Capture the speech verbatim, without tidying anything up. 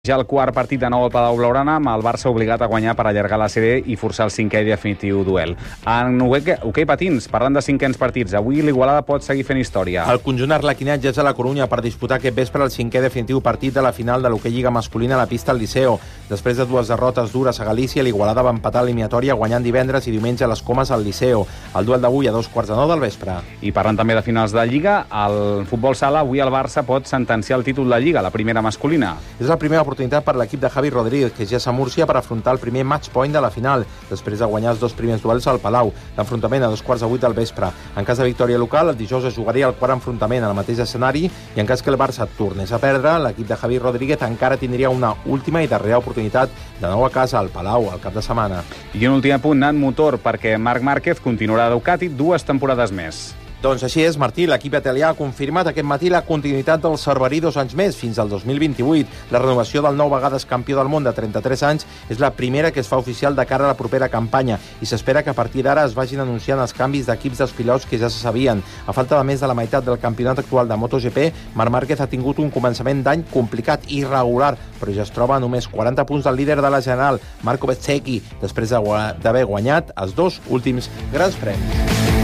Ja el quart partit de nou al Palau Blaugrana, amb el Barça obligat a guanyar per allargar la sèrie i forçar el cinquè i definitiu duel. En hoquei patins, parlant de cinquens partits, avui l'Igualada pot seguir fent història. El conjunt arlequinat ja és a la Corunya per disputar aquest vespre el cinquè definitiu partit de la final de l'hoquei lliga masculina a la pista al Liceo. Després de dues derrotes dures a Galícia, l'Igualada va empatar l'eliminatòria guanyant divendres i diumenge a les Comes al Liceo. El duel d'avui a dos quarts de nou del vespre. I parlant també de finals de Lliga, el futbol sala, avui el Barça pot sentenciar el títol de Lliga, la primera masculina. És la primera oportunitat per l'equip de Javi Rodríguez, que ja és a Múrcia per afrontar el primer match point de la final, després de guanyar els dos primers duels al Palau. L'enfrontament a dos quarts de vuit del vespre. En cas de victòria local, el dijous es jugaria el quart enfrontament al mateix escenari i en cas que el Barça tornés a perdre, l'equip de Javi Rodríguez encara tindria una última i darrera oportunitat de nou a casa al Palau al cap de setmana. I un últim apunt, anant motor, perquè Marc Márquez continuarà a Ducati dues temporades més. Doncs així és, Martí. L'equip italià ha confirmat aquest matí la continuïtat del Cerverí dos anys més, fins al dos mil vint-i-vuit. La renovació del nou vegades campió del món de trenta-tres anys és la primera que es fa oficial de cara a la propera campanya i s'espera que a partir d'ara es vagin anunciant els canvis d'equips dels pilots que ja se sabien. A falta de més de la meitat del campionat actual de MotoGP, Marc Márquez ha tingut un començament d'any complicat i irregular, però ja es troba a només quaranta punts del líder de la general, Marco Bezzecchi, després d'haver guanyat els dos últims grans premis.